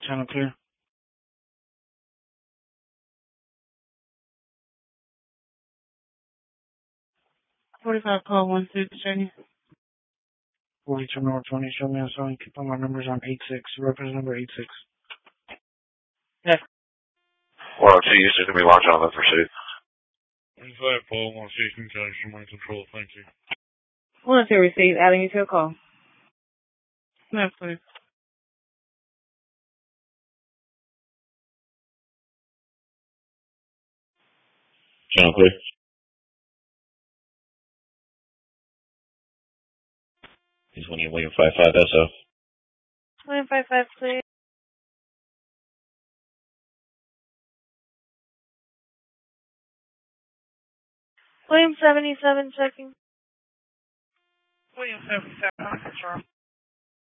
Channel clear. 45 call 1-6, Jenny. 42 North 20, show me a sign. Keep on my numbers on 86. Reference number 86. Yeah. 102, users going to be launching on the pursuit. 25 Paul 116, County Mind Control, thank you. 102 received, adding you to a call. Yeah, please. Channel clear. He's William 55 SO. William 55, please. William 77, checking. William 77, control.